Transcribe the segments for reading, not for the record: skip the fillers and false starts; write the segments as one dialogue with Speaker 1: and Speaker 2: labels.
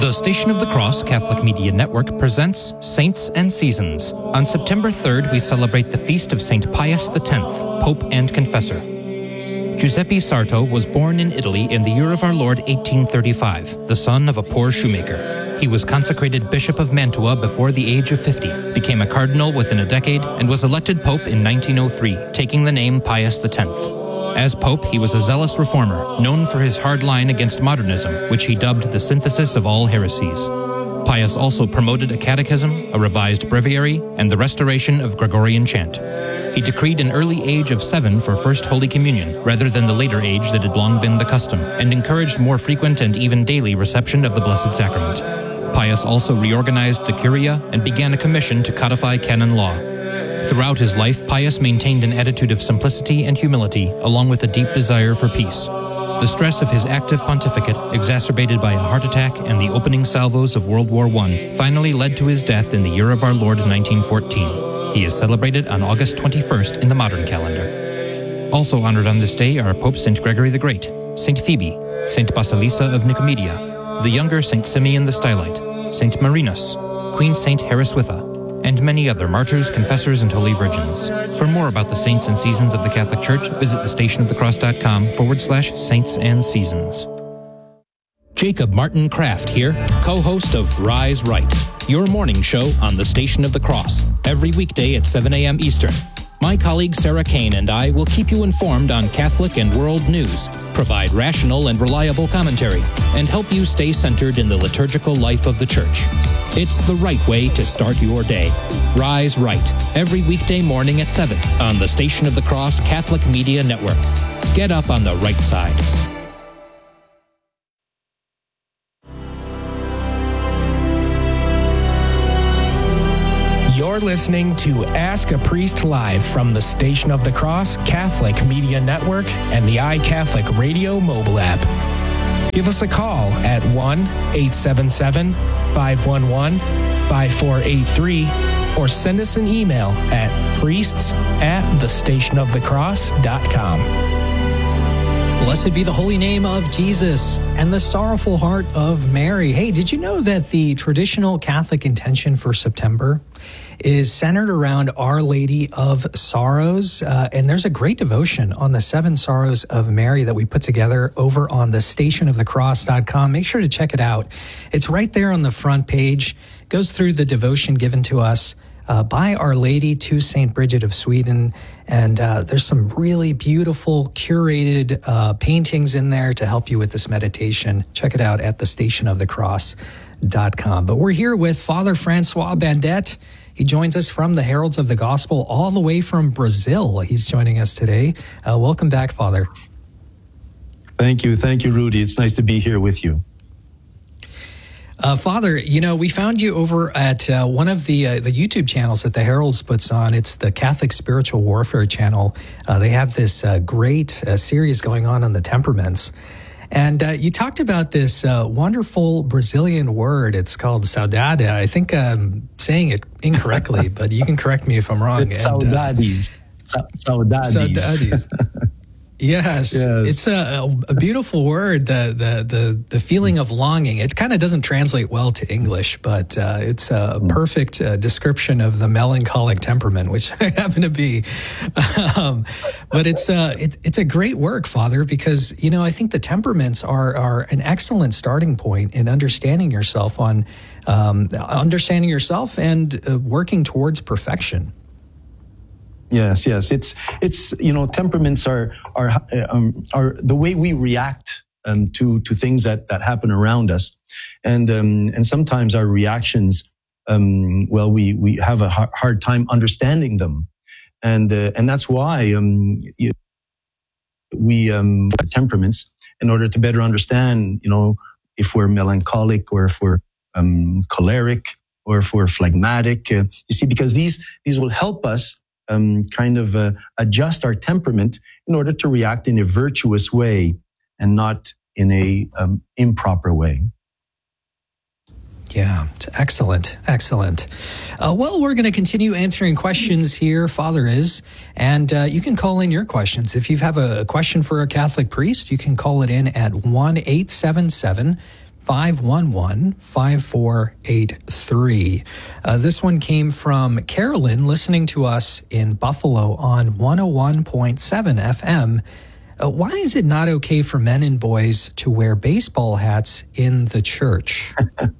Speaker 1: The Station of the Cross Catholic Media Network presents Saints and Seasons. On September 3rd, we celebrate the feast of St. Pius X, Pope and Confessor. Giuseppe Sarto was born in Italy in the year of our Lord 1835, the son of a poor shoemaker. He was consecrated Bishop of Mantua before the age of 50, became a cardinal within a decade, and was elected Pope in 1903, taking the name Pius X. As Pope, he was a zealous reformer, known for his hard line against modernism, which he dubbed the synthesis of all heresies. Pius also promoted a catechism, a revised breviary, and the restoration of Gregorian chant. He decreed an early age of 7 for First Holy Communion, rather than the later age that had long been the custom, and encouraged more frequent and even daily reception of the Blessed Sacrament. Pius also reorganized the Curia and began a commission to codify canon law. Throughout his life, Pius maintained an attitude of simplicity and humility, along with a deep desire for peace. The stress of his active pontificate, exacerbated by a heart attack and the opening salvos of World War I, finally led to his death in the year of our Lord 1914. He is celebrated on August 21st in the modern calendar. Also honored on this day are Pope St. Gregory the Great, St. Phoebe, St. Basilissa of Nicomedia, the younger St. Simeon the Stylite, St. Marinus, Queen St. Hariswitha, and many other martyrs, confessors, and holy virgins. For more about the saints and seasons of the Catholic Church, visit thestationofthecross.com/saints and seasons. Jacob Martin Kraft here, co-host of Rise Right, your morning show on the Station of the Cross, every weekday at 7 a.m. Eastern. My colleague Sarah Kane and I will keep you informed on Catholic and world news, provide rational and reliable commentary, and help you stay centered in the liturgical life of the Church. It's the right way to start your day. Rise Right, every weekday morning at 7 on the Station of the Cross Catholic Media Network. Get up on the right side.
Speaker 2: You're listening to Ask a Priest Live from the Station of the Cross Catholic Media Network and the iCatholic Radio mobile app. Give us a call at 1-877-511-5483 or send us an email at priests@thestationofthecross.com.
Speaker 3: Blessed be the holy name of Jesus and the sorrowful heart of Mary. Hey, did you know that the traditional Catholic intention for September is centered around Our Lady of Sorrows? And there's a great devotion on the 7 Sorrows of Mary that we put together over on the stationofthecross.com. Make sure to check it out. It's right there on the front page. It goes through the devotion given to us by Our Lady to St. Bridget of Sweden. And there's some really beautiful curated paintings in there to help you with this meditation. Check it out at thestationofthecross.com. But we're here with Father Francois Bandet. He joins us from the Heralds of the Gospel all the way from Brazil. He's joining us today. Welcome back, Father.
Speaker 4: Thank you, Rudy. It's nice to be here with you.
Speaker 3: Father, you know, we found you over at one of the YouTube channels that the Heralds puts on. It's the Catholic Spiritual Warfare channel. They have this great series going on the temperaments. And you talked about this wonderful Brazilian word. It's called saudade. I think I'm saying it incorrectly, but you can correct me if I'm wrong.
Speaker 4: It's saudades. Saudades.
Speaker 3: Yes, it's a beautiful word. The feeling of longing. It kind of doesn't translate well to English, but it's a perfect description of the melancholic temperament, which I happen to be. But it's a great work, Father, because I think the temperaments are an excellent starting point in understanding yourself and working towards perfection.
Speaker 4: Yes. It's temperaments are the way we react to things that happen around us, and sometimes our reactions, we have a hard time understanding them, and that's why we temperaments in order to better understand, if we're melancholic or if we're choleric or if we're phlegmatic. You see, because these will help us adjust our temperament in order to react in a virtuous way and not in a improper way.
Speaker 3: Yeah, it's excellent. Well, we're going to continue answering questions here, Father is, and you can call in your questions. If you have a question for a Catholic priest, you can call it in at 1-877 511-5483. This one came from Carolyn, listening to us in Buffalo on 101.7 FM. Why is it not okay for men and boys to wear baseball hats in the church?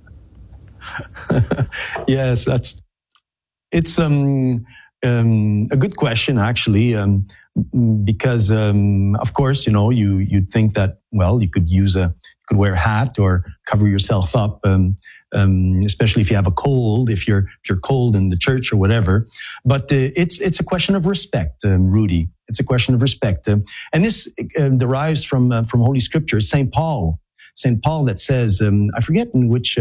Speaker 4: Yes, it's a good question, actually, because of course, you'd think that, well, you could wear a hat or cover yourself up, especially if you have a cold, if you're cold in the church or whatever. But it's a question of respect, Rudy. It's a question of respect, and this derives from Holy Scripture. Saint Paul that says, I forget in which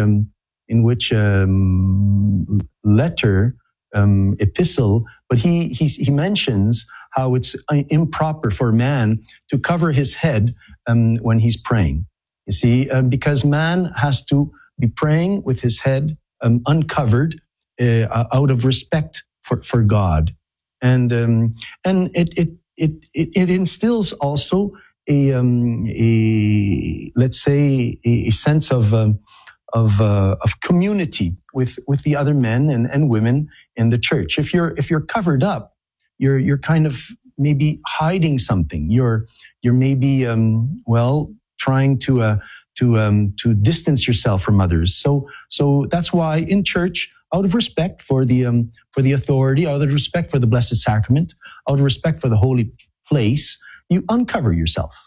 Speaker 4: letter, epistle, but he mentions how it's improper for a man to cover his head when he's praying. You see, because man has to be praying with his head uncovered out of respect for God, and it instills also a let's say a sense of community with the other men and women in the church. If you're covered up, you're kind of maybe hiding something. You're maybe trying to distance yourself from others. So that's why in church, out of respect for the authority, out of respect for the Blessed Sacrament, out of respect for the holy place, you uncover yourself.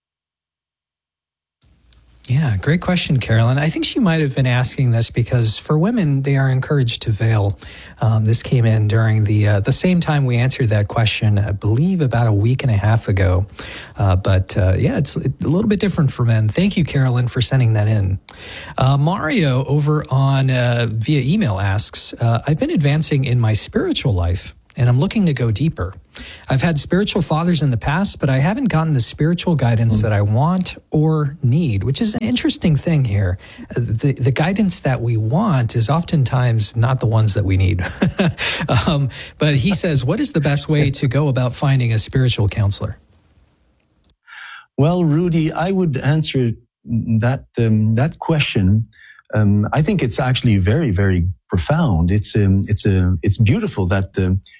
Speaker 3: Yeah, great question, Carolyn. I think she might have been asking this because for women, they are encouraged to veil. This came in during the same time we answered that question, I believe about a week and a half ago. But it's a little bit different for men. Thank you, Carolyn, for sending that in. Mario over on via email asks, I've been advancing in my spiritual life, and I'm looking to go deeper. I've had spiritual fathers in the past, but I haven't gotten the spiritual guidance that I want or need, which is an interesting thing here. The guidance that we want is oftentimes not the ones that we need. But he says, what is the best way to go about finding a spiritual counselor?
Speaker 4: Well, Rudy, I would answer that question. I think it's actually very, very profound. It's beautiful that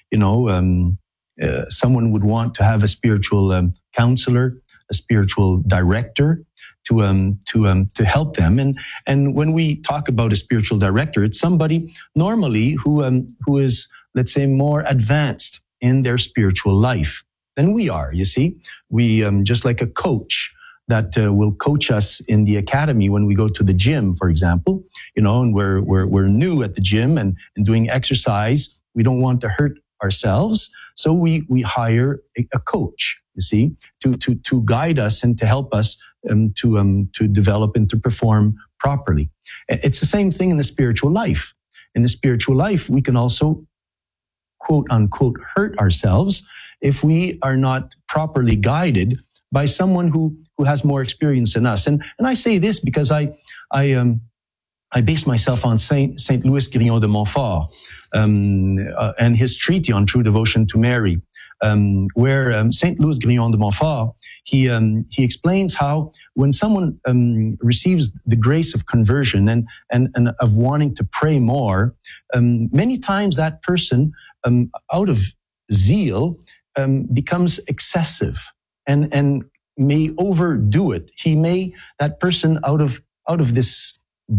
Speaker 4: someone would want to have a spiritual counselor, a spiritual director to help them. And when we talk about a spiritual director, it's somebody normally who is, let's say, more advanced in their spiritual life than we are. You see, we just like a coach that will coach us in the academy when we go to the gym, for example, and we're new at the gym and doing exercise. We don't want to hurt ourselves, so we hire a coach, you see, to guide us and to help us to develop and to perform properly. It's the same thing in the spiritual life. In the spiritual life, we can also, quote unquote, hurt ourselves if we are not properly guided by someone who has more experience than us. And I say this because I base myself on Saint Louis Grillon de Montfort and his treatise on true devotion to Mary, where Saint Louis Grillon de Montfort he explains how when someone receives the grace of conversion and of wanting to pray more, many times that person out of zeal becomes excessive and may overdo it. That person out of this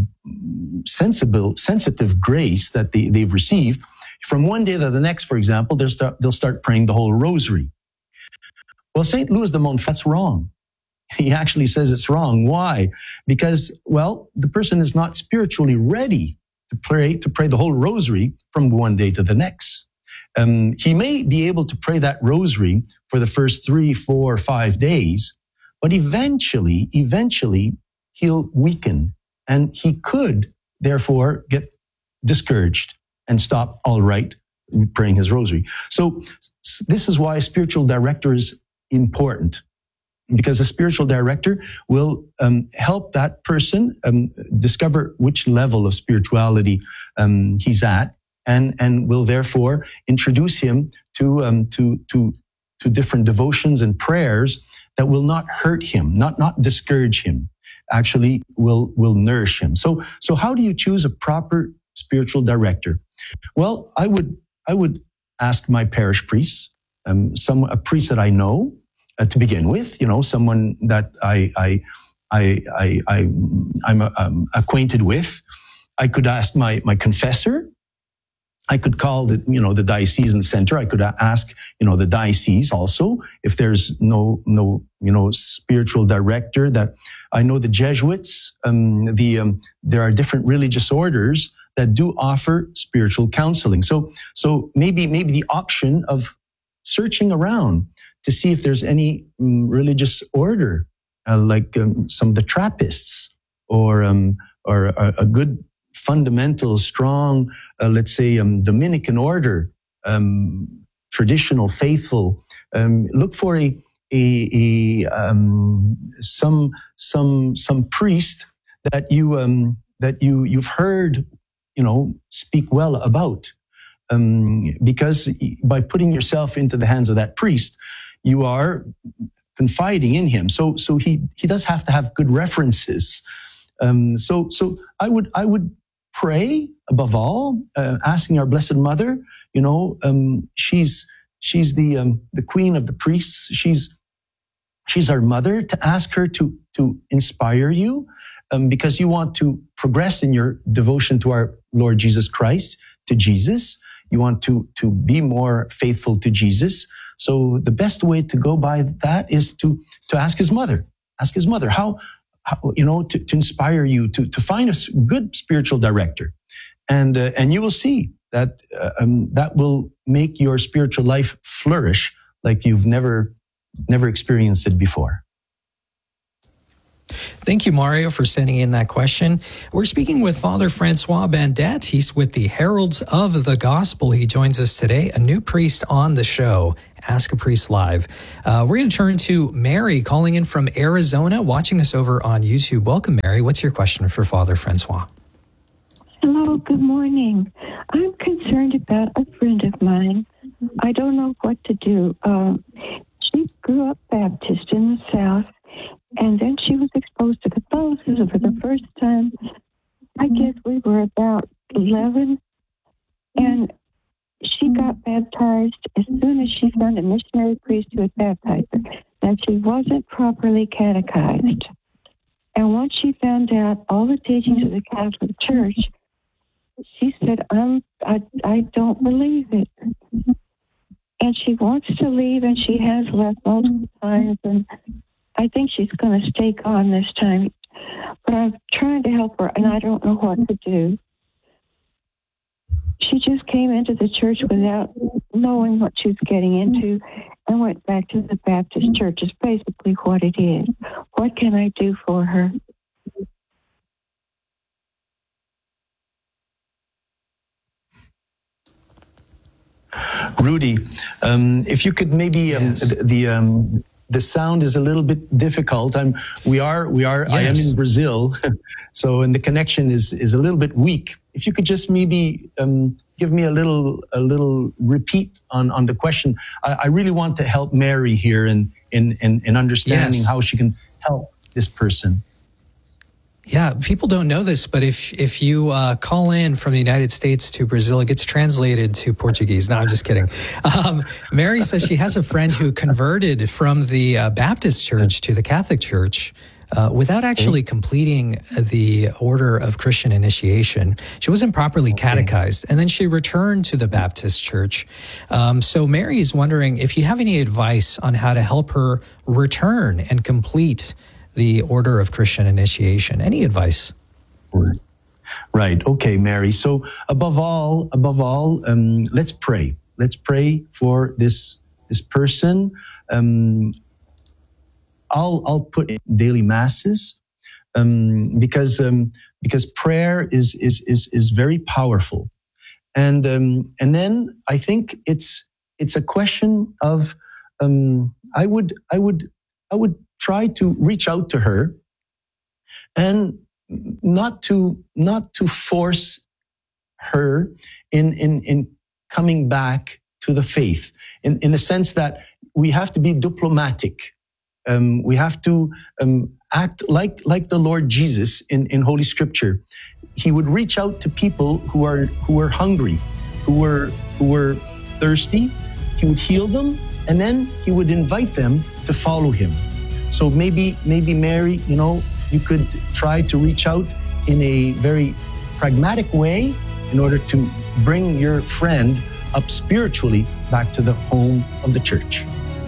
Speaker 4: sensitive grace that they've received, from one day to the next, for example, they'll start praying the whole rosary. Well, St. Louis de Montfort's wrong. He actually says it's wrong. Why? Because, well, the person is not spiritually ready to pray the whole rosary from one day to the next. He may be able to pray that rosary for the first 3, 4, 5 days, but eventually he'll weaken and he could therefore get discouraged and stop outright praying his rosary. So this is why a spiritual director is important, because a spiritual director will help that person discover which level of spirituality he's at, and will therefore introduce him to different devotions and prayers that will not hurt him, not discourage him, actually will nourish him. So how do you choose a proper spiritual director? Well, I would ask my parish priests, a priest that I know to begin with, someone that I'm acquainted with. I could ask my confessor. I could call the diocesan center. I could ask, the diocese also, if there's no spiritual director. That I know the Jesuits, there are different religious orders that do offer spiritual counseling. So maybe the option of searching around to see if there's any religious order, like some of the Trappists, or a good fundamental, strong, let's say, Dominican order, traditional, faithful. Look for some priest that you've heard, speak well about, because by putting yourself into the hands of that priest, you are confiding in him. So he does have to have good references. So I would pray above all, asking our Blessed Mother. She's the queen of the priests. She's our mother, to ask her to inspire you, because you want to progress in your devotion to our Lord Jesus Christ, to Jesus. You want to be more faithful to Jesus. So the best way to go by that is to ask his mother. Ask his mother how to inspire you to find a good spiritual director, and you will see that that will make your spiritual life flourish like you've never experienced it before.
Speaker 3: Thank you, Mario, for sending in that question. We're speaking with Father Francois Bandet. He's with the Heralds of the Gospel. He joins us today, a new priest on the show, Ask a Priest Live. We're going to turn to Mary, calling in from Arizona, watching us over on YouTube. Welcome, Mary. What's your question for Father Francois?
Speaker 5: Hello, good morning. I'm concerned about a friend of mine. I don't know what to do. She grew up Baptist in the South, and then she was exposed to Catholicism for the first time. I guess we were about 11, and she got baptized as soon as she found a missionary priest who had baptized her. Now, she wasn't properly catechized. And once she found out all the teachings of the Catholic Church, she said, I don't believe it. And she wants to leave, and she has left multiple times, and I think she's going to stay gone this time. But I'm trying to help her, and I don't know what to do. She just came into the church without knowing what she was getting into and went back to the Baptist church, is basically what it is. What can I do for her?
Speaker 4: Rudy, if you could maybe
Speaker 3: Yes.
Speaker 4: The sound is a little bit difficult. I am in Brazil, so and the connection is a little bit weak. If you could just maybe give me a little repeat on the question. I really want to help Mary here in understanding how she can help this person.
Speaker 3: Yeah, people don't know this, but if you call in from the United States to Brazil, it gets translated to Portuguese. No, I'm just kidding. Mary says she has a friend who converted from the Baptist church to the Catholic Church without actually completing the order of Christian initiation. She wasn't properly catechized, and then she returned to the Baptist church. So Mary is wondering if you have any advice on how to help her return and complete the order of Christian initiation. Any advice?
Speaker 4: Right. Okay, Mary. So above all, let's pray. Let's pray for this person. I'll put in daily masses because prayer is very powerful, and then I think it's a question of I would try to reach out to her and not to force her in coming back to the faith, in the sense that we have to be diplomatic. We have to act like the Lord Jesus in Holy Scripture. He would reach out to people who were hungry, who were thirsty. He would heal them, and then he would invite them to follow him. So maybe Mary, you could try to reach out in a very pragmatic way in order to bring your friend up spiritually back to the home of the church.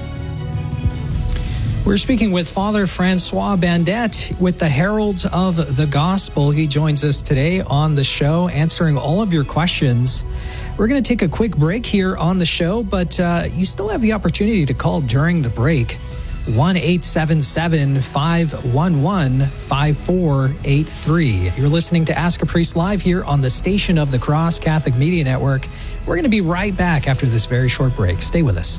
Speaker 3: We're speaking with Father Francois Bandette with the Heralds of the Gospel. He joins us today on the show, answering all of your questions. We're going to take a quick break here on the show, but you still have the opportunity to call during the break. 1-877-511-5483. You're listening to Ask a Priest live here on the Station of the Cross Catholic Media Network. We're going to be right back after this very short break. Stay with us.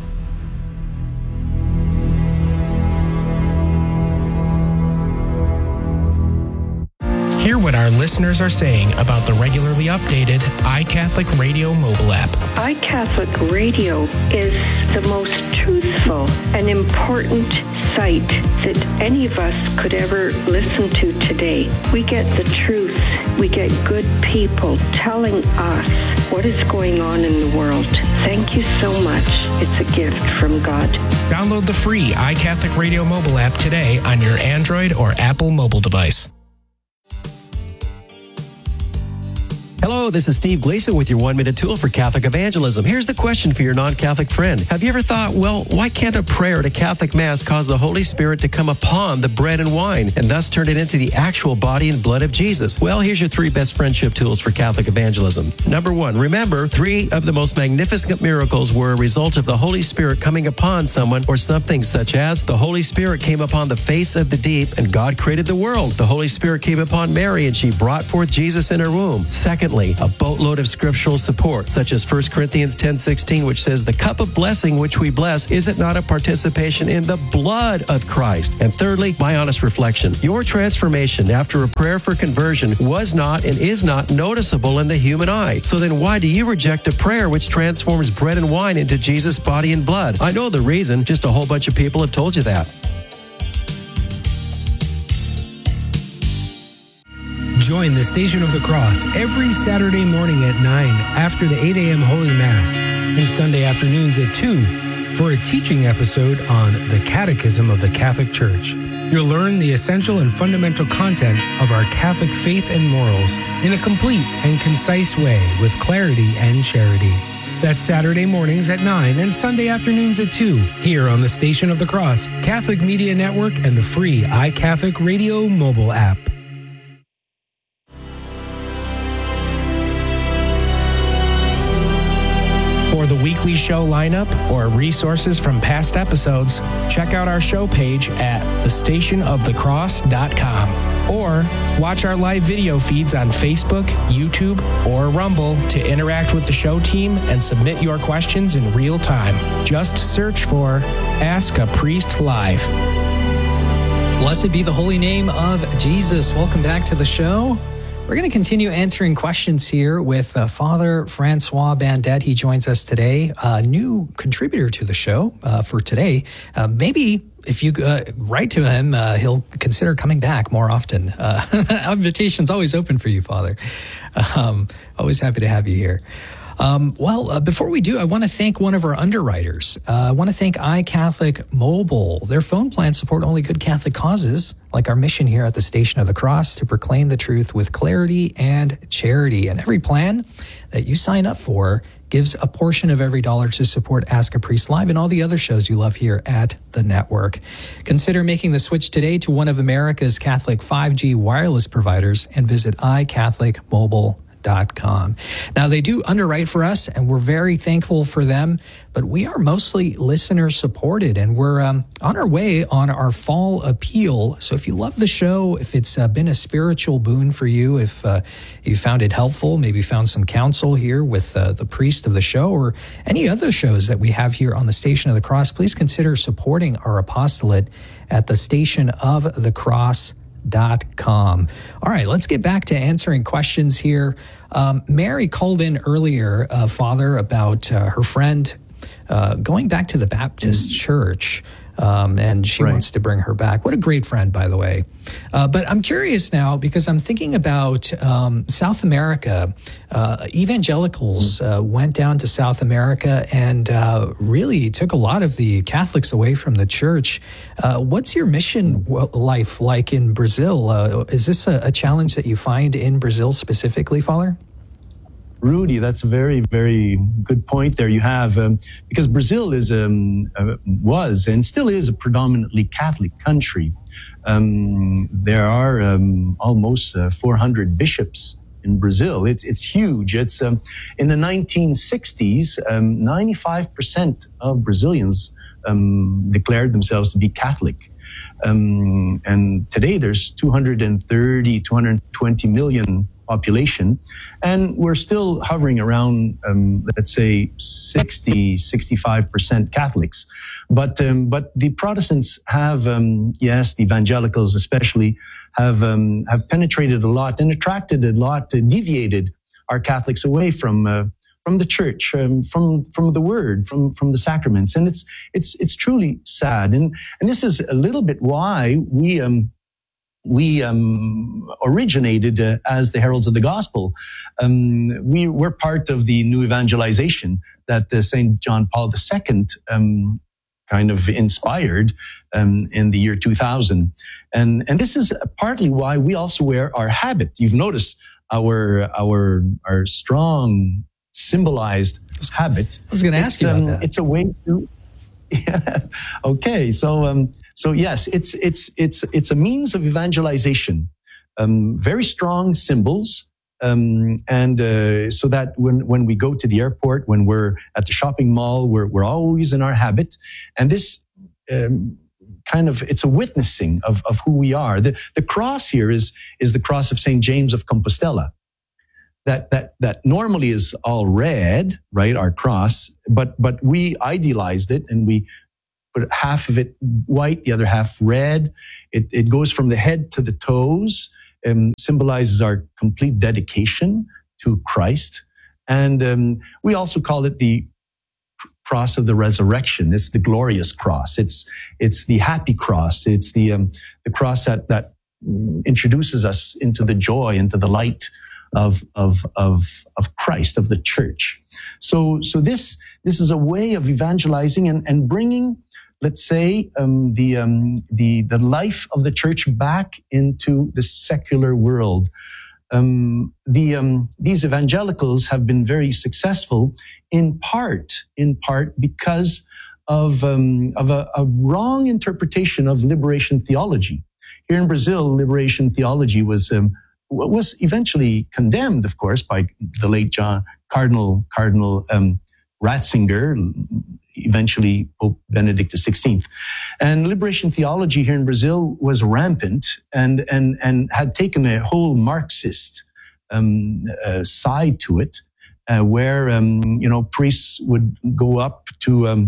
Speaker 2: Hear what our listeners are saying about the regularly updated iCatholic Radio mobile app.
Speaker 6: iCatholic Radio is the most truthful and important site that any of us could ever listen to today. We get the truth. We get good people telling us what is going on in the world. Thank you so much. It's a gift from God.
Speaker 2: Download the free iCatholic Radio mobile app today on your Android or Apple mobile device.
Speaker 7: Hello, this is Steve Gleason with your 1-minute tool for Catholic evangelism. Here's the question for your non-Catholic friend. Have you ever thought, well, why can't a prayer at a Catholic Mass cause the Holy Spirit to come upon the bread and wine and thus turn it into the actual body and blood of Jesus? Well, here's your 3 best friendship tools for Catholic evangelism. Number 1, remember, 3 of the most magnificent miracles were a result of the Holy Spirit coming upon someone or something, such as the Holy Spirit came upon the face of the deep and God created the world. The Holy Spirit came upon Mary and she brought forth Jesus in her womb. Secondly, a boatload of scriptural support, such as 1 Corinthians 10:16, which says, the cup of blessing which we bless, is it not a participation in the blood of Christ? And thirdly, my honest reflection. Your transformation after a prayer for conversion was not and is not noticeable in the human eye. So then why do you reject a prayer which transforms bread and wine into Jesus' body and blood? I know the reason, just a whole bunch of people have told you that.
Speaker 2: Join the Station of the Cross every Saturday morning at 9 after the 8 a.m. Holy Mass and Sunday afternoons at 2 for a teaching episode on the Catechism of the Catholic Church. You'll learn the essential and fundamental content of our Catholic faith and morals in a complete and concise way with clarity and charity. That's Saturday mornings at 9 and Sunday afternoons at 2 here on the Station of the Cross, Catholic Media Network, and the free iCatholic Radio mobile app. For the weekly show lineup or resources from past episodes, check out our show page at thestationofthecross.com or watch our live video feeds on Facebook, YouTube, or Rumble to interact with the show team and submit your questions in real time. Just search for Ask a Priest Live.
Speaker 3: Blessed be the holy name of Jesus. Welcome back to the show. We're going to continue answering questions here with Father Francois Bandette. He joins us today, a new contributor to the show for today. Maybe if you write to him, he'll consider coming back more often. Invitation's always open for you, Father. Always happy to have you here. Before we do, I want to thank one of our underwriters. I want to thank iCatholic Mobile. Their phone plans support only good Catholic causes, like our mission here at the Station of the Cross to proclaim the truth with clarity and charity. And every plan that you sign up for gives a portion of every dollar to support Ask a Priest Live and all the other shows you love here at the network. Consider making the switch today to one of America's Catholic 5G wireless providers and visit iCatholicMobile.com. Now, they do underwrite for us, and we're very thankful for them, but we are mostly listener supported, and we're on our way on our fall appeal. So if you love the show, if it's been a spiritual boon for you, if you found it helpful, maybe found some counsel here with the priest of the show or any other shows that we have here on the Station of the Cross, please consider supporting our apostolate at the stationofthecross.com. All right, let's get back to answering questions here. Mary called in earlier, Father, about her friend going back to the Baptist church. and she wants to bring her back. What a great friend, by the way. But I'm curious now because I'm thinking about South America. Evangelicals went down to South America and really took a lot of the Catholics away from the church. What's your mission life like in Brazil? Is this a challenge that you find in Brazil specifically, Father?
Speaker 4: Rudy, that's a very, very good point there you have, because Brazil was and still is a predominantly Catholic country. There are almost 400 bishops in Brazil. It's huge. It's in the 1960s, 95% of Brazilians declared themselves to be Catholic. And today there's 220 million population, and we're still hovering around, let's say, 65% Catholics. But the Protestants have, yes, the evangelicals especially, have penetrated a lot and attracted a lot, deviated our Catholics away from the church, from the word, from the sacraments. And it's truly sad. And this is a little bit why we originated as the Heralds of the Gospel. We were part of the new evangelization that St. John Paul II kind of inspired in the year 2000. And this is partly why we also wear our habit. You've noticed our strong symbolized habit.
Speaker 3: I was going to ask you about that.
Speaker 4: It's a way to... Yeah. Okay, so yes, it's a means of evangelization. Very strong symbols, and so that when we go to the airport, when we're at the shopping mall, we're always in our habit, and this it's a witnessing of who we are. The cross here is the cross of Saint James of Compostela. That normally is all red, right? Our cross, but we idealized it and we put half of it white, the other half red. It goes from the head to the toes, symbolizes our complete dedication to Christ. And we also call it the cross of the resurrection. It's the glorious cross. It's the happy cross. It's the cross that introduces us into the joy, into the light of Christ, of the church. So this is a way of evangelizing and bringing, let's say, the life of the church back into the secular world. These evangelicals have been very successful in part because of a wrong interpretation of liberation theology. Here in Brazil, liberation theology was eventually condemned, of course, by the late Cardinal Ratzinger, eventually Pope Benedict XVI. And liberation theology here in Brazil was rampant and had taken a whole Marxist side to it, where priests would go up to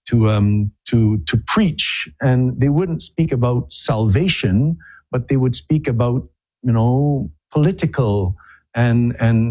Speaker 4: preach, and they wouldn't speak about salvation, but they would speak about political and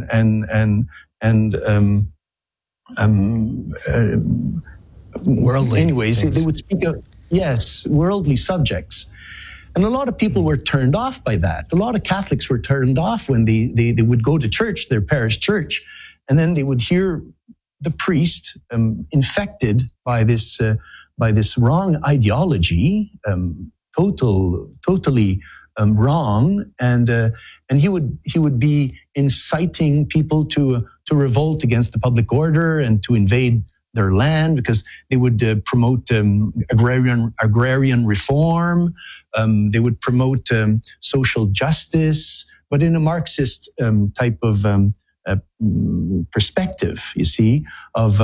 Speaker 3: worldly.
Speaker 4: Anyways,
Speaker 3: things.
Speaker 4: they would speak of, worldly subjects. And a lot of people were turned off by that. A lot of Catholics were turned off when they would go to church, their parish church, and then they would hear the priest infected by this wrong ideology, totally wrong, and he would be inciting people to revolt against the public order and to invade their land, because they would promote agrarian reform. They would promote social justice, but in a Marxist type of perspective, you see, of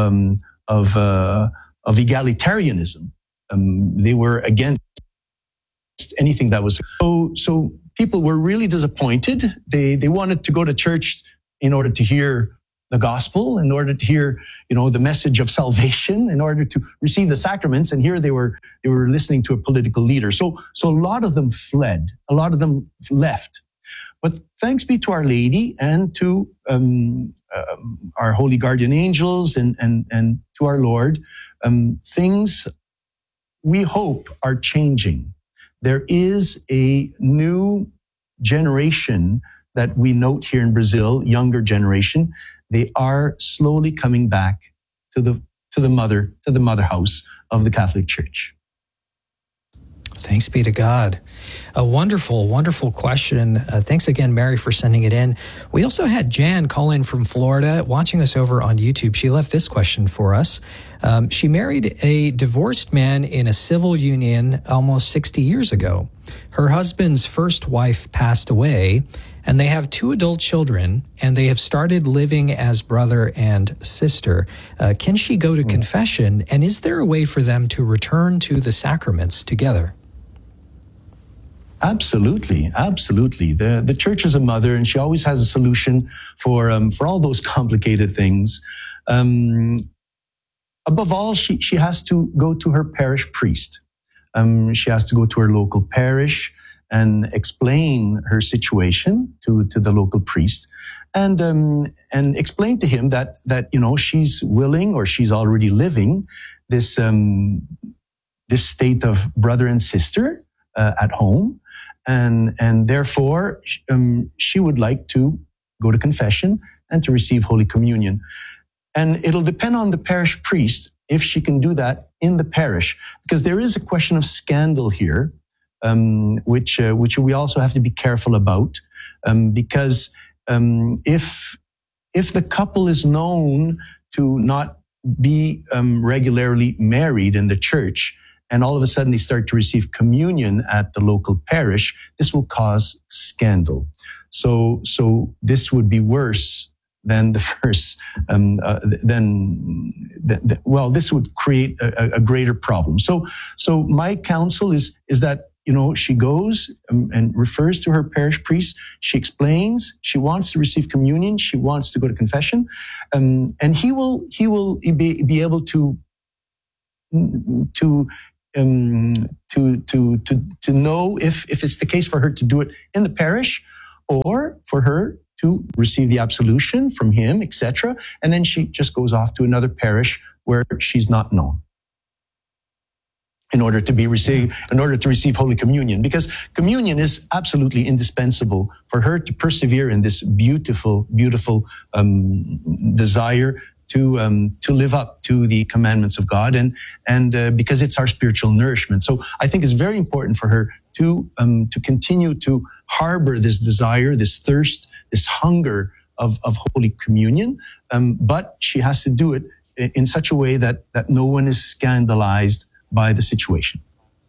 Speaker 4: egalitarianism. They were against anything that was so people were really disappointed. They wanted to go to church in order to hear the gospel, in order to hear the message of salvation, in order to receive the sacraments, and here they were listening to a political leader. So a lot of them fled, a lot of them left. But thanks be to Our Lady and to our holy guardian angels and to our Lord, things we hope are changing. There is a new generation that we note here in Brazil, younger generation. They are slowly coming back to the mother house of the Catholic Church.
Speaker 3: Thanks be to God. A wonderful, wonderful question. Thanks again, Mary, for sending it in. We also had Jan call in from Florida, watching us over on YouTube. She left this question for us. She married a divorced man in a civil union almost 60 years ago. Her husband's first wife passed away, and they have 2 adult children, and they have started living as brother and sister. Can she go to confession, and is there a way for them to return to the sacraments together?
Speaker 4: Absolutely, absolutely. The church is a mother, and she always has a solution for all those complicated things. Above all, she has to go to her parish priest. She has to go to her local parish and explain her situation to the local priest, and explain to him that she's willing, or she's already living this state of brother and sister at home. And therefore, she would like to go to confession and to receive Holy Communion. And it'll depend on the parish priest if she can do that in the parish, because there is a question of scandal here, which we also have to be careful about, because if the couple is known to not be regularly married in the church, and all of a sudden they start to receive communion at the local parish, this will cause scandal. So this would be worse than the first. This would create a greater problem. So my counsel is that she goes and refers to her parish priest. She explains she wants to receive communion. She wants to go to confession, and he will be able to know if it's the case for her to do it in the parish, or for her to receive the absolution from him, etc. And then she just goes off to another parish where she's not known, in order to receive Holy Communion, because communion is absolutely indispensable for her to persevere in this beautiful, beautiful desire to live up to the commandments of God, and because it's our spiritual nourishment. So I think it's very important for her to continue to harbor this desire, this thirst, this hunger of Holy Communion, but she has to do it in such a way that no one is scandalized by the situation.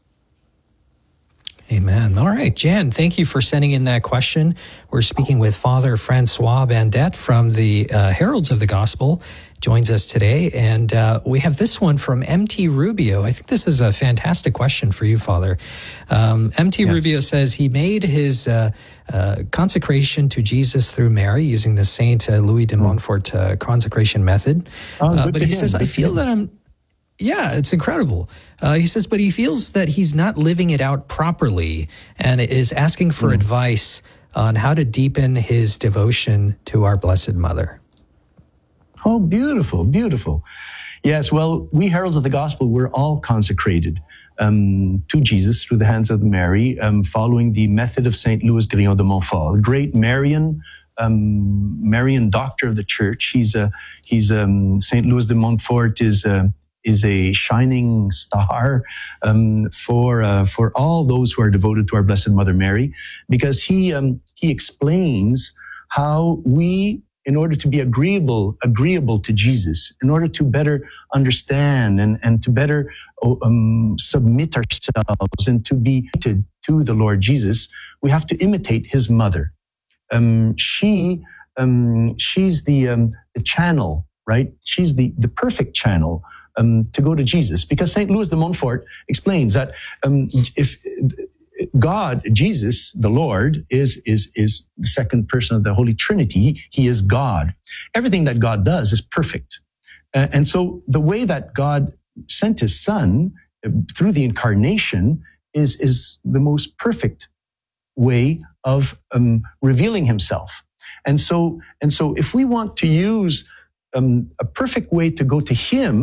Speaker 3: Amen. All right, Jan, thank you for sending in that question. We're speaking with Father Francois Bandette from the Heralds of the Gospel, joins us today. And we have this one from MT Rubio. I think this is a fantastic question for you, Father. MT Rubio says he made his consecration to Jesus through Mary using the Saint Louis de Montfort consecration method. But he says, I feel that I'm... Yeah, it's incredible. He says, but he feels that he's not living it out properly, and is asking for advice on how to deepen his devotion to our Blessed Mother.
Speaker 4: Oh, beautiful, beautiful. Yes, well, we Heralds of the Gospel, we're all consecrated to Jesus through the hands of Mary, following the method of Saint Louis Grillon de Montfort, the great Marian doctor of the Church. He's Saint Louis de Montfort is a shining star for all those who are devoted to our Blessed Mother Mary, because he explains how we, in order to be agreeable to Jesus, in order to better understand and to better submit ourselves and to be united to the Lord Jesus, we have to imitate his mother. She's the channel, right? She's the perfect channel to go to Jesus, because Saint Louis de Montfort explains that if God, Jesus, the Lord, is the second person of the Holy Trinity, he is God. Everything that God does is perfect. And so the way that God sent his Son through the incarnation is the most perfect way of revealing himself. And so if we want to use a perfect way to go to him,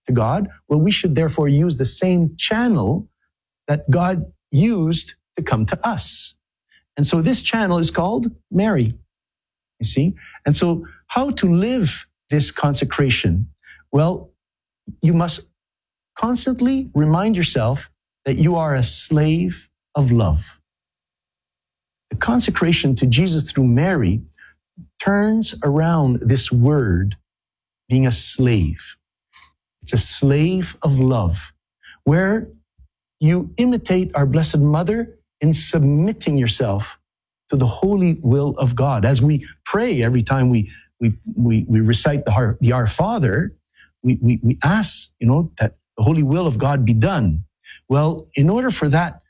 Speaker 4: to God. Well, we should therefore use the same channel that God used to come to us. And so this channel is called Mary, you see? And so how to live this consecration? Well, you must constantly remind yourself that you are a slave of love. The consecration to Jesus through Mary turns around this word being a slave. It's a slave of love, where you imitate our Blessed Mother in submitting yourself to the holy will of God. As we pray every time we recite the Our Father, we ask, that the holy will of God be done. Well, in order for that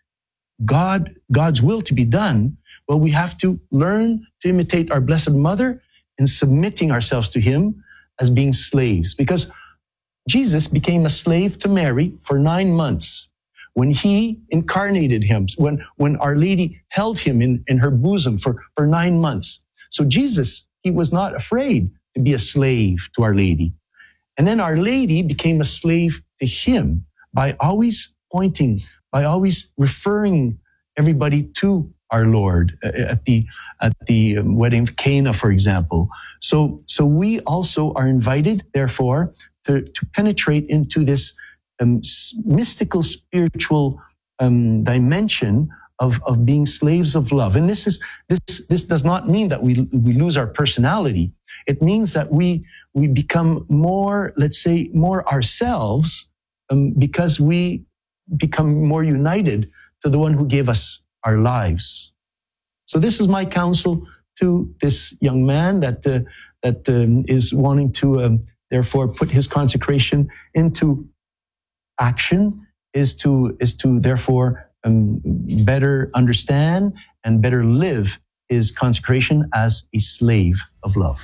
Speaker 4: God's will to be done, well, we have to learn to imitate our Blessed Mother in submitting ourselves to Him as being slaves. Because Jesus became a slave to Mary for 9 months. When He incarnated Him, when Our Lady held Him in her bosom for 9 months. So Jesus, He was not afraid to be a slave to Our Lady. And then Our Lady became a slave to Him by always pointing, by always referring everybody to our Lord at the wedding of Cana, for example. So we also are invited, therefore, to penetrate into this mystical, spiritual dimension of being slaves of love. And this does not mean that we lose our personality. It means that we become more, let's say, more ourselves, because we become more united to the one who gave us our lives. So this is my counsel to this young man that is wanting to therefore put his consecration into action, is to therefore better understand and better live his consecration as a slave of love.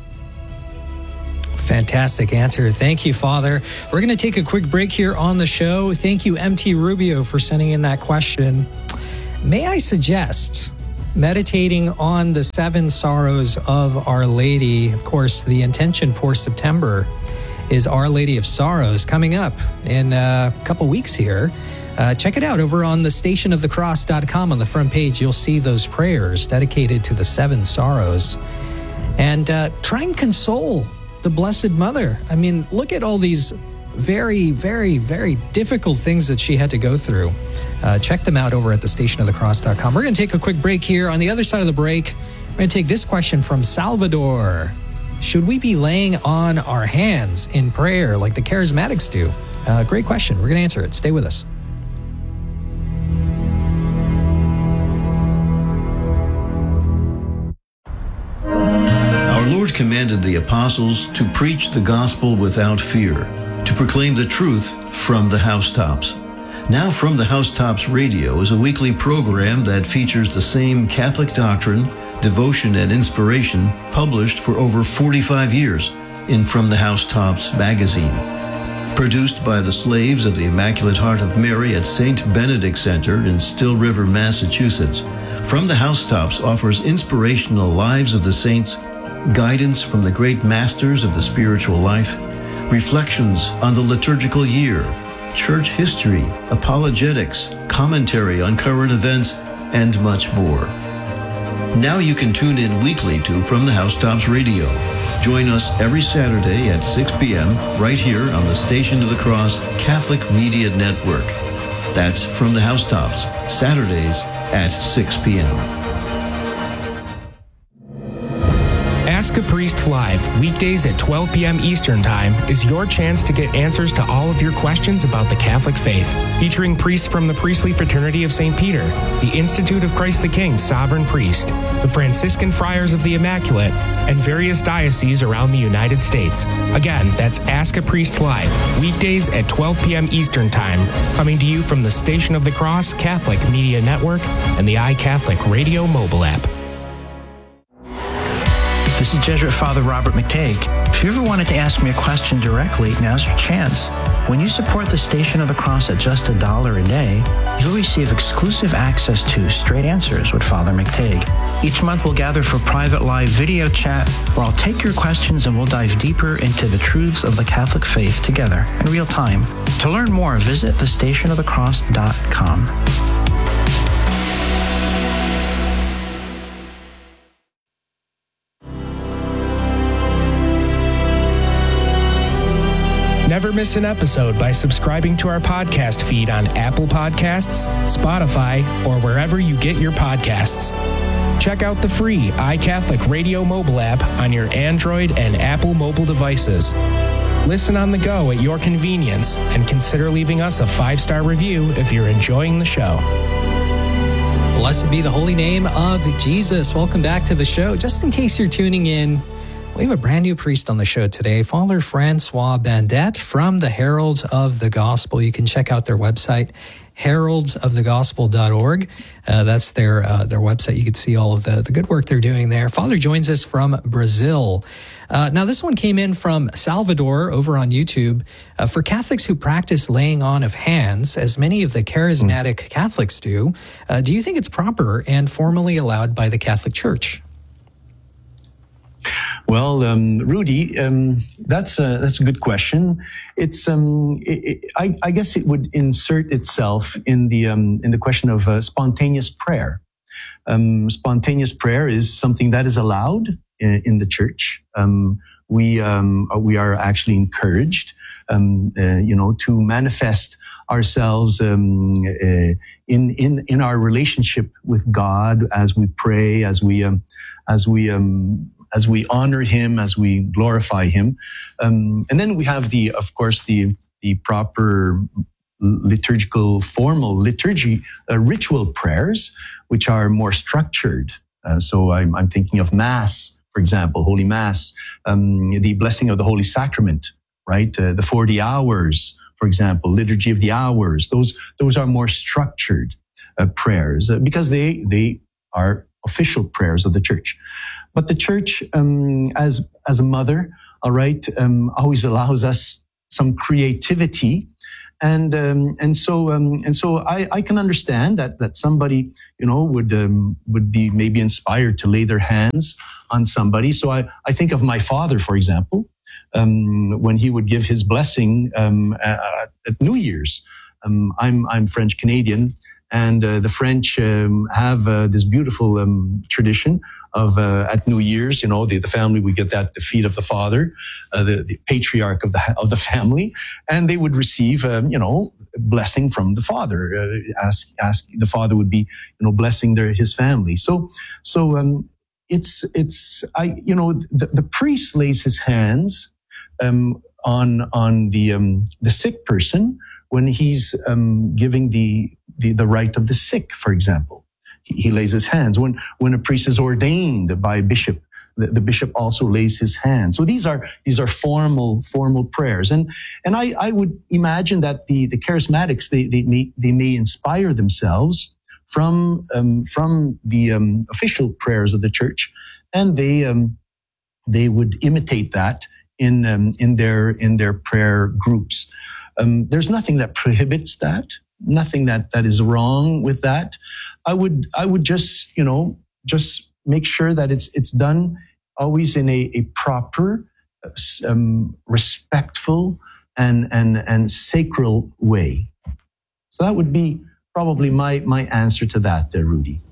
Speaker 3: Fantastic answer. Thank you, Father. We're going to take a quick break here on the show. Thank you, MT Rubio, for sending in that question. May I suggest meditating on the 7 sorrows of Our Lady? Of course, the intention for September is Our Lady of Sorrows, coming up in a couple weeks here. Check it out over on the stationofthecross.com. On the front page, you'll see those prayers dedicated to the 7 sorrows. And try and console the Blessed Mother. I mean, look at all these very, very, very difficult things that she had to go through. Check them out over at the stationofthecross.com. We're going to take a quick break here. On the other side of the break, we're going to take this question from Salvador. Should we be laying on our hands in prayer like the charismatics do? Great question. We're going to answer it. Stay with us.
Speaker 8: Our Lord commanded the apostles to preach the gospel without fear, to proclaim the truth from the housetops. Now From the Housetops Radio is a weekly program that features the same Catholic doctrine, devotion, and inspiration published for over 45 years in From the Housetops magazine. Produced by the slaves of the Immaculate Heart of Mary at St. Benedict Center in Still River, Massachusetts, From the Housetops offers inspirational lives of the saints, guidance from the great masters of the spiritual life, reflections on the liturgical year, church history, apologetics, commentary on current events, and much more. Now you can tune in weekly to From the Housetops Radio. Join us every Saturday at 6 p.m. right here on the Station of the Cross Catholic Media Network. That's From the Housetops, Saturdays at 6 p.m.
Speaker 9: Ask a Priest Live, weekdays at 12 p.m. Eastern Time, is your chance to get answers to all of your questions about the Catholic faith. Featuring priests from the Priestly Fraternity of St. Peter, the Institute of Christ the King Sovereign Priest, the Franciscan Friars of the Immaculate, and various dioceses around the United States. Again, that's Ask a Priest Live, weekdays at 12 p.m. Eastern Time, coming to you from the Station of the Cross Catholic Media Network and the iCatholic Radio mobile app.
Speaker 10: This is Jesuit Father Robert McTague. If you ever wanted to ask me a question directly, now's your chance. When you support the Station of the Cross at just $1 a day, you'll receive exclusive access to Straight Answers with Father McTague. Each month we'll gather for private live video chat where I'll take your questions and we'll dive deeper into the truths of the Catholic faith together in real time. To learn more, visit thestationofthecross.com.
Speaker 9: Never miss an episode by subscribing to our podcast feed on Apple Podcasts, Spotify, or wherever you get your podcasts. Check out the free iCatholic Radio mobile app on your Android and Apple mobile devices. Listen on the go at your convenience and consider leaving us a 5-star review if you're enjoying the show.
Speaker 3: Blessed be the holy name of Jesus. Welcome back to the show. Just in case you're tuning in, we have a brand new priest on the show today, Father Francois Bandette from the Heralds of the Gospel. You can check out their website, heraldsofthegospel.org. That's their website. You can see all of the good work they're doing there. Father joins us from Brazil. Now, this one came in from Salvador over on YouTube. For Catholics who practice laying on of hands, as many of the charismatic Catholics do you think it's proper and formally allowed by the Catholic Church?
Speaker 4: Well, Rudy, that's a good question. It's I guess it would insert itself in the question of spontaneous prayer. Spontaneous prayer is something that is allowed in the Church. We are actually encouraged, to manifest ourselves in our relationship with God as we pray, as we honor Him, as we glorify Him. And then we have the proper formal liturgy, ritual prayers, which are more structured. So I'm thinking of Mass, for example, Holy Mass, the blessing of the Holy Sacrament, right? The 40 hours, for example, Liturgy of the Hours. Those are more structured prayers because they are official prayers of the Church. But the Church, as a mother, all right, always allows us some creativity, and so I can understand that somebody would be maybe inspired to lay their hands on somebody. So I think of my father, for example, when he would give his blessing at New Year's. I'm French Canadian. And the French have this beautiful tradition of at New Year's, the family would get the feet of the father, the patriarch of the family, and they would receive blessing from the father. Ask the father would be blessing his family. So the priest lays his hands on the sick person when he's giving the rite of the sick, for example. He lays his hands. When a priest is ordained by a bishop, the bishop also lays his hands. So these are formal prayers. And I would imagine that the charismatics, they may inspire themselves from the official prayers of the Church, and they would imitate that in their prayer groups. There's nothing that prohibits that. Nothing that is wrong with that. I would just make sure that it's done always in a proper, respectful and sacral way. So that would be probably my answer to that, Rudy.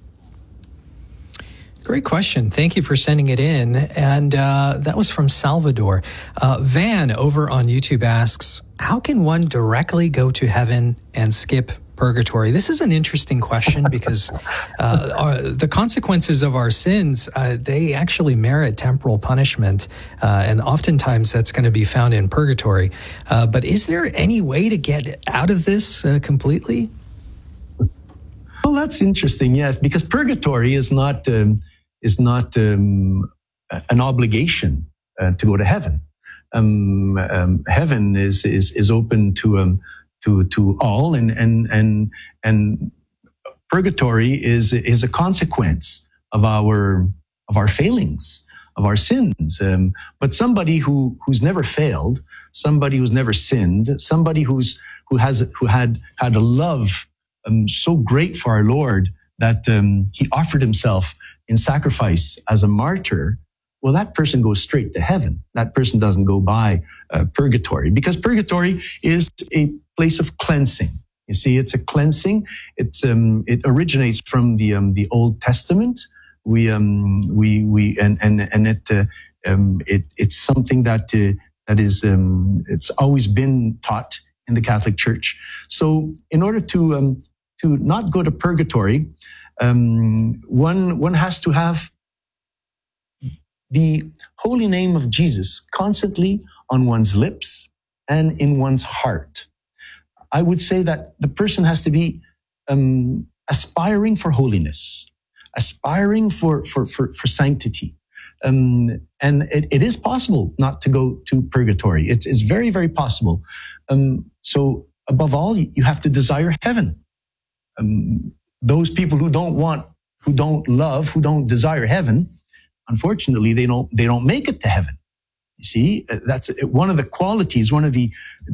Speaker 3: Great question. Thank you for sending it in. And that was from Salvador. Van over on YouTube asks, how can one directly go to heaven and skip purgatory? This is an interesting question because the consequences of our sins, they actually merit temporal punishment. And oftentimes that's going to be found in purgatory. But is there any way to get out of this completely?
Speaker 4: Well, that's interesting. Yes, because purgatory is not an obligation to go to heaven. Heaven is open to all, and purgatory is a consequence of our failings, our sins. But somebody who's never failed, somebody who's never sinned, somebody who had a love so great for our Lord that he offered himself in sacrifice as a martyr, well, that person goes straight to heaven. That person doesn't go by purgatory, because purgatory is a place of cleansing. You see, it's a cleansing. It originates from the Old Testament. It's something that is it's always been taught in the Catholic Church. So, in order to not go to purgatory, one has to have the holy name of Jesus constantly on one's lips and in one's heart. I would say that the person has to be aspiring for holiness, aspiring for sanctity. And it is possible not to go to purgatory. It's very, very possible. So above all, you have to desire heaven. Those people who don't love, who don't desire heaven, unfortunately, they don't make it to heaven. You see, that's one of the qualities, one of the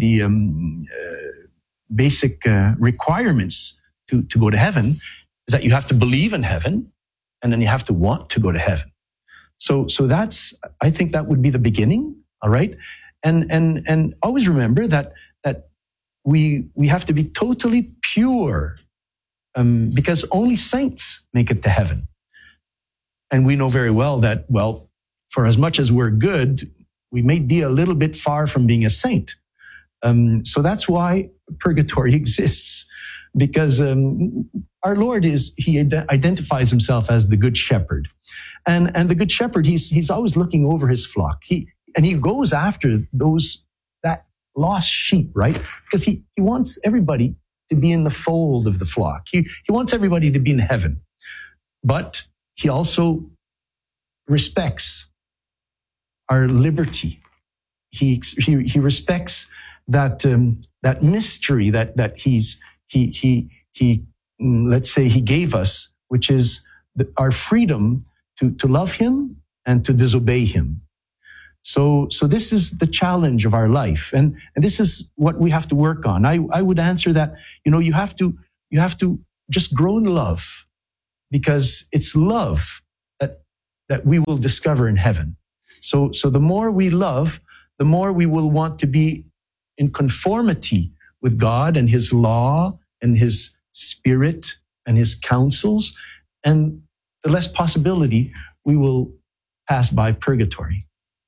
Speaker 4: basic requirements to go to heaven is that you have to believe in heaven, and then you have to want to go to heaven. So that's, I think that would be the beginning. All right. And always remember that we have to be totally pure, because only saints make it to heaven. And we know very well that, well, for as much as we're good, we may be a little bit far from being a saint. So that's why purgatory exists, because our Lord he identifies himself as the Good Shepherd. And the Good Shepherd, he's always looking over his flock. He goes after that lost sheep, right? Because he wants everybody to be in the fold of the flock. He wants everybody to be in heaven. But he also respects our liberty. He respects that mystery that he let's say he gave us, which is our freedom to love him and to disobey him. So this is the challenge of our life, and this is what we have to work on. I would answer that, you have to just grow in love, because it's love that we will discover in heaven. So the more we love, the more we will want to be in conformity with God and his law and his spirit and his counsels, and the less possibility we will pass by purgatory.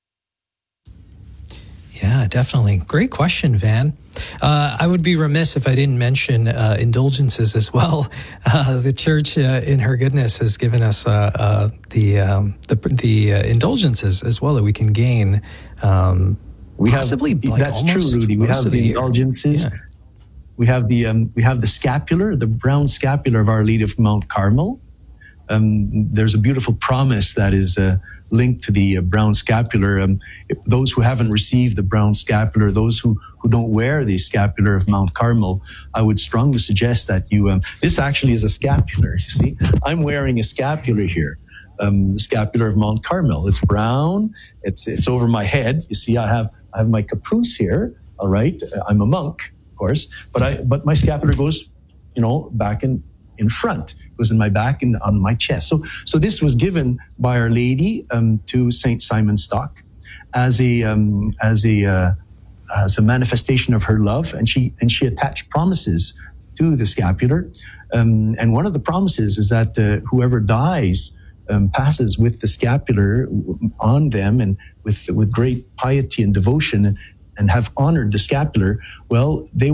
Speaker 3: Yeah, definitely. Great question, Van. I would be remiss if I didn't mention indulgences as well. The Church, in her goodness, has given us the indulgences as well that we can gain.
Speaker 4: That's true, Rudy. We have the indulgences. Yeah. We have the scapular, the brown scapular of Our Lady of Mount Carmel. There's a beautiful promise that is linked to the brown scapular. Those who haven't received the brown scapular, those who don't wear the scapular of Mount Carmel, I would strongly suggest that you. This actually is a scapular. You see, I'm wearing a scapular here. The scapular of Mount Carmel. It's brown. It's over my head. You see, I have my capuce here. All right, I'm a monk, of course, but my scapular goes, back in front. It was in my back and on my chest. So this was given by Our Lady to Saint Simon Stock as a manifestation of her love, and she attached promises to the scapular. And one of the promises is that whoever dies passes with the scapular on them, and with great piety and devotion, and have honored the scapular, well, they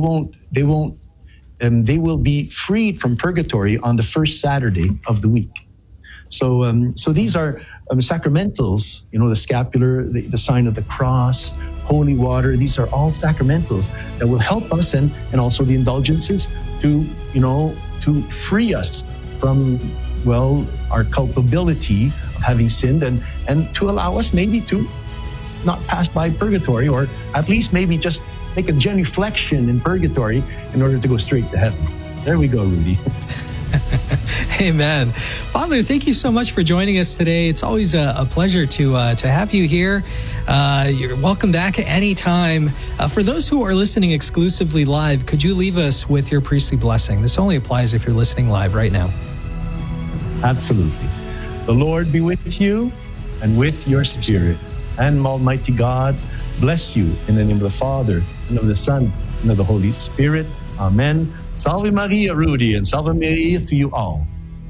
Speaker 4: will be freed from purgatory on the first Saturday of the week. So these are sacramentals, the scapular, the sign of the cross, holy water. These are all sacramentals that will help us, and also the indulgences to free us from, our culpability of having sinned, and to allow us maybe to not pass by purgatory, or at least maybe just make a genuflection in purgatory in order to go straight to heaven. There we go, Rudy.
Speaker 3: Amen. Father, thank you so much for joining us today. It's always a pleasure to have you here. You're welcome back at any time. For those who are listening exclusively live, could you leave us with your priestly blessing? This only applies if you're listening live right now.
Speaker 4: Absolutely. The Lord be with you and with your spirit. And Almighty God bless you in the name of the Father, and of the Son, and of the Holy Spirit. Amen. Salve Maria, Rudy, and Salve Maria to you all.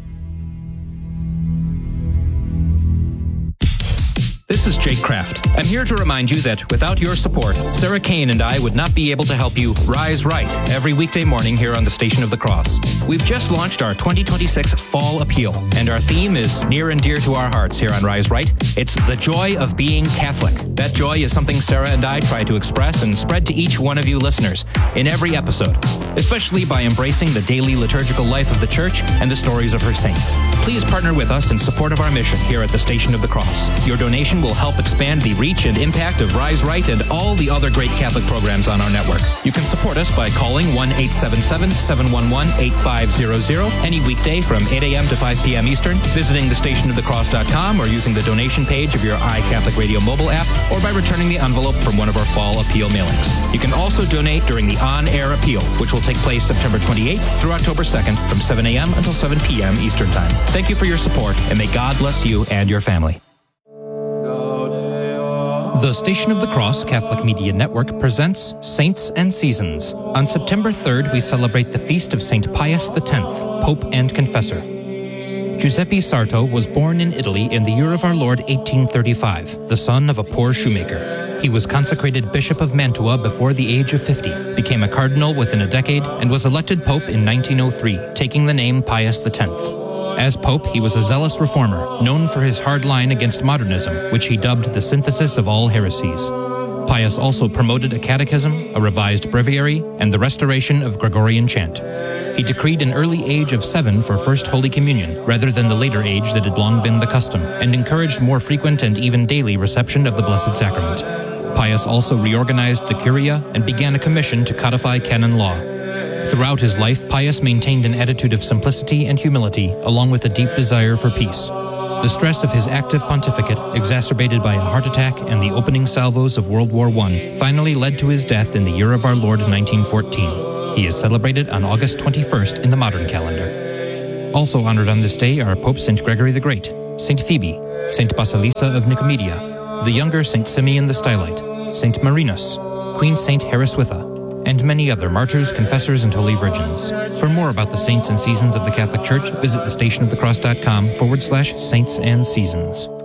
Speaker 1: This is Jake Kraft. I'm here to remind you that without your support, Sarah Kane and I would not be able to help you rise right every weekday morning here on the Station of the Cross. We've just launched our 2026 Fall Appeal, and our theme is near and dear to our hearts here on Rise Right. It's the joy of being Catholic. That joy is something Sarah and I try to express and spread to each one of you listeners in every episode, especially by embracing the daily liturgical life of the Church and the stories of her saints. Please partner with us in support of our mission here at the Station of the Cross. Your donation will help expand the reach and impact of Rise Right and all the other great Catholic programs on our network. You can support us by calling 1-877-711-8500 any weekday from 8 a.m. to 5 p.m. Eastern, visiting thestationofthecross.com or using the donation page of your iCatholic Radio mobile app, or by returning the envelope from one of our Fall Appeal mailings. You can also donate during the On-Air Appeal, which will take place September 28th through October 2nd from 7 a.m. until 7 p.m. Eastern Time. Thank you for your support, and may God bless you and your family. The Station of the Cross Catholic Media Network presents Saints and Seasons. On September 3rd, we celebrate the feast of St. Pius X, Pope and Confessor. Giuseppe Sarto was born in Italy in the year of our Lord 1835, the son of a poor shoemaker. He was consecrated Bishop of Mantua before the age of 50, became a cardinal within a decade, and was elected Pope in 1903, taking the name Pius X. As Pope, he was a zealous reformer, known for his hard line against modernism, which he dubbed the synthesis of all heresies. Pius also promoted a catechism, a revised breviary, and the restoration of Gregorian chant. He decreed an early age of 7 for First Holy Communion, rather than the later age that had long been the custom, and encouraged more frequent and even daily reception of the Blessed Sacrament. Pius also reorganized the Curia and began a commission to codify canon law. Throughout his life, Pius maintained an attitude of simplicity and humility, along with a deep desire for peace. The stress of his active pontificate, exacerbated by a heart attack and the opening salvos of World War I, finally led to his death in the year of our Lord 1914. He is celebrated on August 21st in the modern calendar. Also honored on this day are Pope St. Gregory the Great, St. Phoebe, St. Basilissa of Nicomedia, the younger St. Simeon the Stylite, St. Marinus, Queen St. Harriswitha, and many other martyrs, confessors, and holy virgins. For more about the saints and seasons of the Catholic Church, visit thestationofthecross.com/saints and seasons.